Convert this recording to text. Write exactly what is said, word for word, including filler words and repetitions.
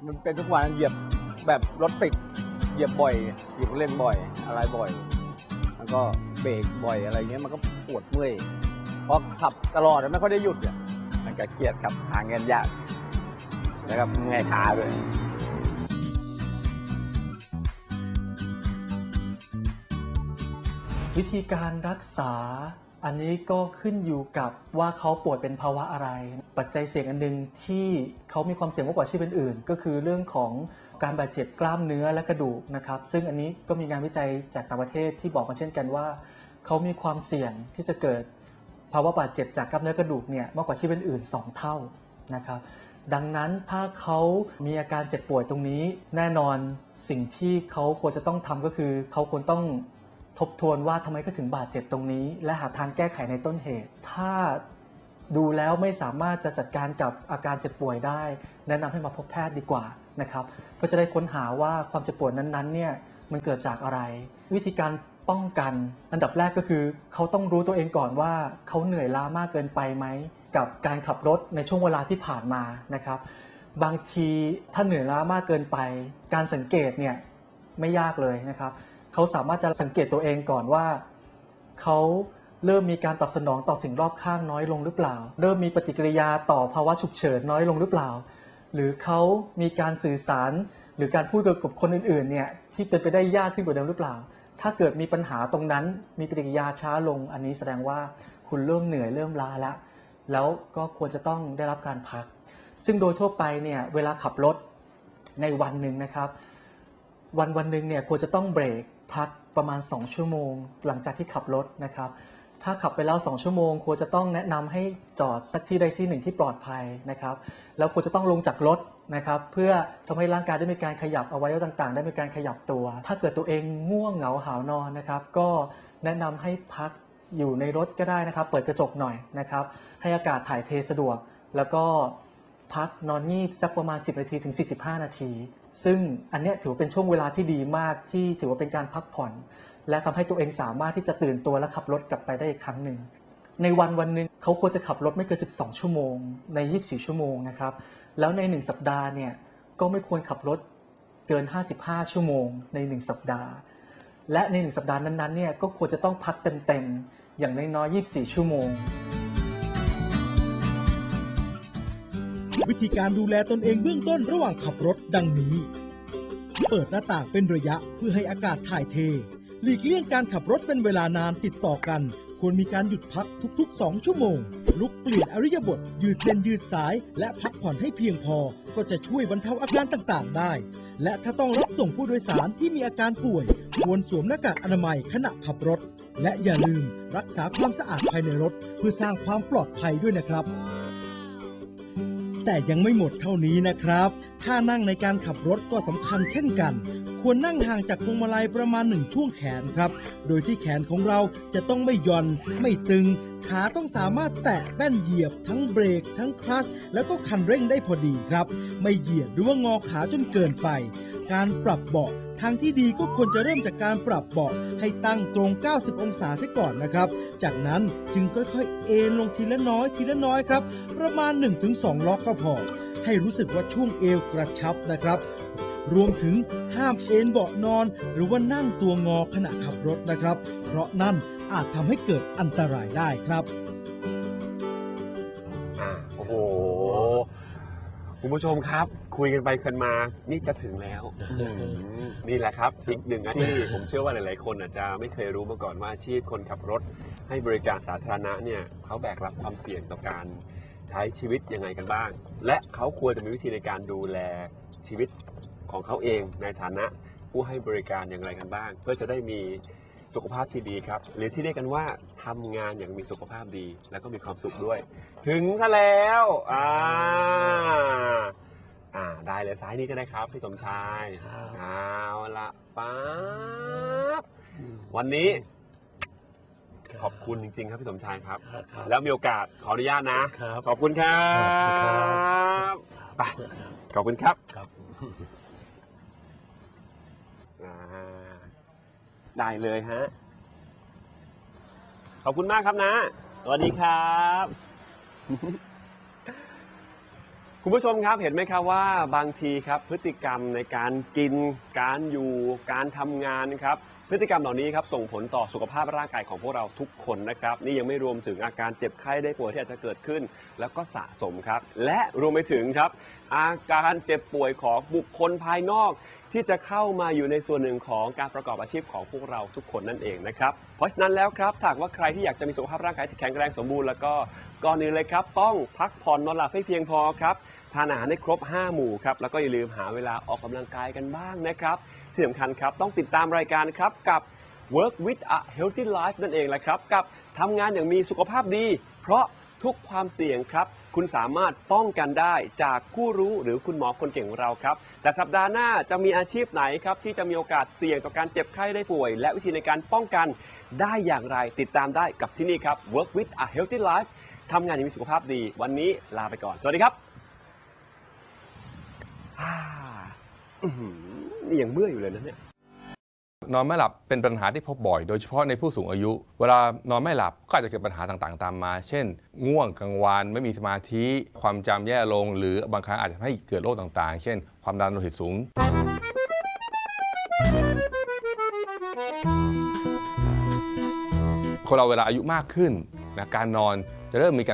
มันเป็นทุกวันเหยียบแบบรถติดเหยียบบ่อยเหยียบเล่นบ่อยอะไรบ่อยแล้วก็เบรกบ่อยอะไรเงี้ยมันก็ปวดเมื่อยเพราะขับตลอดไม่ค่อยได้หยุดอ่ะมันก็เครียดครับหาเงินยากแล้วก็เมื่อยขาด้วยวิธีการรักษาอันนี้ก็ขึ้นอยู่กับว่าเขาป่วยเป็นภาวะอะไรปัจจัยเสี่ยงอันหนึ่งที่เขามีความเสี่ยงมากกว่าอาชีพอื่นๆก็คือเรื่องของการบาดเจ็บกล้ามเนื้อและกระดูกนะครับซึ่งอันนี้ก็มีงานวิจัยจากต่างประเทศที่บอกมาเช่นกันว่าเขามีความเสี่ยงที่จะเกิดภาวะบาดเจ็บจากกล้ามเนื้อกระดูกเนี่ยมากกว่าอาชีพอื่นๆสองเท่านะครับดังนั้นถ้าเขามีอาการเจ็บป่วยตรงนี้แน่นอนสิ่งที่เขาควรจะต้องทำก็คือเขาควรต้องทบทวนว่าทำไมเขาถึงบาดเจ็บตรงนี้และหาทางแก้ไขในต้นเหตุถ้าดูแล้วไม่สามารถจะจัดการกับอาการเจ็บป่วยได้แนะนำให้มาพบแพทย์ดีกว่านะครับก็จะได้ค้นหาว่าความเจ็บป่วยนั้นๆเนี่ยมันเกิดจากอะไรวิธีการป้องกันอันดับแรกก็คือเขาต้องรู้ตัวเองก่อนว่าเขาเหนื่อยล้ามากเกินไปไหมกับการขับรถในช่วงเวลาที่ผ่านมานะครับบางทีถ้าเหนื่อยล้ามากเกินไปการสังเกตเนี่ยไม่ยากเลยนะครับเขาสามารถจะสังเกตตัวเองก่อนว่าเขาเริ่มมีการตอบสนองต่อสิ่งรอบข้างน้อยลงหรือเปล่าเริ่มมีปฏิกิริยาต่อภาวะฉุกเฉินน้อยลงหรือเปล่าหรือเขามีการสื่อสารหรือการพูดกับคนอื่นๆเนี่ยที่เป็นไปได้ยากขึ้นกว่าเดิมหรือเปล่าถ้าเกิดมีปัญหาตรงนั้นมีปฏิกิริยาช้าลงอันนี้แสดงว่าคุณเริ่มเหนื่อยเริ่มล้าแล้วแล้วก็ควรจะต้องได้รับการพักซึ่งโดยทั่วไปเนี่ยเวลาขับรถในวันหนึ่งนะครับวันวันหนึ่งเนี่ยควรจะต้องเบรกพักประมาณสองชั่วโมงหลังจากที่ขับรถนะครับถ้าขับไปแล้วสองชั่วโมงควรจะต้องแนะนำให้จอดสักที่ใดที่หนึ่งที่ปลอดภัยนะครับแล้วควรจะต้องลงจากรถนะครับเพื่อทำให้ร่างกายได้มีการขยับอวัยวะต่างๆได้มีการขยับตัวถ้าเกิดตัวเองง่วงเหงาหาวนอนนะครับก็แนะนำให้พักอยู่ในรถก็ได้นะครับเปิดกระจกหน่อยนะครับให้อากาศถ่ายเทสะดวกแล้วก็พักนอนงีบสักประมาณสิบนาทีถึงสี่สิบห้านาทีซึ่งอันนี้ถือเป็นช่วงเวลาที่ดีมากที่ถือว่าเป็นการพักผ่อนและทำให้ตัวเองสามารถที่จะตื่นตัวและขับรถกลับไปได้อีกครั้งหนึ่งในวันวันหนึ่งเขาควรจะขับรถไม่เกินสิบสองชั่วโมงในยี่สิบสี่ชั่วโมงนะครับแล้วในหนึ่งสัปดาห์เนี่ยก็ไม่ควรขับรถเกินห้าสิบห้าชั่วโมงในหนึ่งสัปดาห์และในหนึ่งสัปดาห์นั้นๆเนี่ยก็ควรจะต้องพักเต็มๆอย่างน้อยๆยี่สิบสี่ชั่วโมงวิธีการดูแลตนเองเบื้องต้นระหว่างขับรถดังนี้เปิดหน้าต่างเป็นระยะเพื่อให้อากาศถ่ายเทหลีกเลี่ยงการขับรถเป็นเวลานานติดต่อกันควรมีการหยุดพักทุกๆสองชั่วโมงลุกเปลี่ยนอริยบทยืดเส้นยืดสายและพักผ่อนให้เพียงพอก็จะช่วยบรรเทาอาการต่างๆได้และถ้าต้องรับส่งผู้โดยสารที่มีอาการป่วยควรสวมหน้ากากอนามัยขณะขับรถและอย่าลืมรักษาความสะอาดภายในรถเพื่อสร้างความปลอดภัยด้วยนะครับแต่ยังไม่หมดเท่านี้นะครับท่านั่งในการขับรถก็สำคัญเช่นกันควรนั่งห่างจากพวงมาลัยประมาณหนึ่งช่วงแขนครับโดยที่แขนของเราจะต้องไม่หย่อนไม่ตึงขาต้องสามารถแตะแป้นเหยียบทั้งเบรกทั้งคลัตช์แล้วก็คันเร่งได้พอดีครับไม่เหยียดหรือว่างอขาจนเกินไปการปรับเบาะทางที่ดีก็ควรจะเริ่มจากการปรับเบาะให้ตั้งตรงเก้าสิบองศาเสียก่อนนะครับจากนั้นจึงค่อยๆเอนลงทีละน้อยทีละน้อยครับประมาณ หนึ่งถึงสอง ล็อกก็พอให้รู้สึกว่าช่วงเอวกระชับนะครับรวมถึงห้ามเอนเบาะนอนหรือว่านั่งตัวงอขณะขับรถนะครับเพราะนั่นอาจทำให้เกิดอันตรายได้ครับอ่าโอ้โหคุณผู้ชมครับคุยกันไปกันมานี่จะถึงแล้วนี่แหละครับอีกหนึ่งอาชีพผมเชื่อว่าหลายๆคนอาจจะไม่เคยรู้มาก่อนว่าอาชีพคนขับรถให้บริการสาธารณะเนี่ยเขาแบกรับความเสี่ยงต่อการใช้ชีวิตยังไงกันบ้างและเขาควรจะมีวิธีในการดูแลชีวิตของเขาเองในฐานะผู้ให้บริการอย่างไรกันบ้างเพื่อจะได้มีสุขภาพที่ดีครับหรือที่เรียกกันว่าทำงานอย่างมีสุขภาพดีแล้วก็มีความสุขด้วยถึงซะแล้วอ่าอ่าได้เลยซ้ายนี้ก็ได้ครับพี่สมชายเอาละป๊าบวันนี้ขอบคุณจริงๆครับพี่สมชายครับแล้วมีโอกาสขออนุญาตนะขอบคุณครับไปขอบคุณครับได้เลยฮะขอบคุณมากครับนะสวัสดีครับคุณผู้ชมครับเห็นไหมครับว่าบางทีครับพฤติกรรมในการกินการอยู่การทำงานครับพฤติกรรมเหล่านี้ครับส่งผลต่อสุขภาพร่างกายของพวกเราทุกคนนะครับนี่ยังไม่รวมถึงอาการเจ็บไข้ได้ป่วยที่อาจจะเกิดขึ้นแล้วก็สะสมครับและรวมไปถึงครับอาการเจ็บป่วยของบุคคลภายนอกที่จะเข้ามาอยู่ในส่วนหนึ่งของการประกอบอาชีพของพวกเราทุกคนนั่นเองนะครับเพราะฉะนั้นแล้วครับถ้าว่าใครที่อยากจะมีสุขภาพร่างกายที่แข็งแรงสมบูรณ์แล้วก็ก่อนอื่นเลยครับต้องพักผ่อนนอนหลับให้เพียงพอครับทานอาหารให้ครบห้าหมู่ครับแล้วก็อย่าลืมหาเวลาออกกำลังกายกันบ้างนะครับที่สำคัญครับต้องติดตามรายการครับกับ Work with a Healthy Life นั่นเองแหละครับกับทำงานอย่างมีสุขภาพดีเพราะทุกความเสี่ยงครับคุณสามารถป้องกันได้จากผู้รู้หรือคุณหมอคนเก่งของเราครับแต่สัปดาห์หน้าจะมีอาชีพไหนครับที่จะมีโอกาสเสี่ยงต่อการเจ็บไข้ได้ป่วยและวิธีในการป้องกันได้อย่างไรติดตามได้กับที่นี่ครับ Work with a Healthy Life ทำงานอย่างมีสุขภาพดีวันนี้ลาไปก่อนสวัสดีครับนี่ยังเมื่อยอยู่เลยนะเนี่ยนอนไม่หลับเป็นปัญหาที่พบบ่อยโดยเฉพาะในผู้สูงอายุ เวลานอนไม่หลับก็อาจจะเกิดปัญหาต่างๆตามมาเช่นง่วงกลางวันไม่มีสมาธิความจำแย่ลงหรือบางครั้งอาจจะทำให้เกิดโรคต่างๆเช่นความดันโลหิตสูงคนเราเวลาอายุมากขึ้นนะการนอนจะเริ่มมีการ